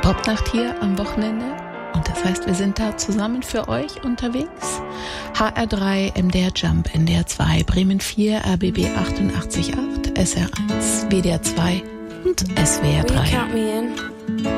Popnacht hier am Wochenende. Und das heißt, wir sind da zusammen für euch unterwegs. HR3, MDR Jump, NDR 2, Bremen 4, RBB 88.8, SR1, WDR 2 und SWR 3.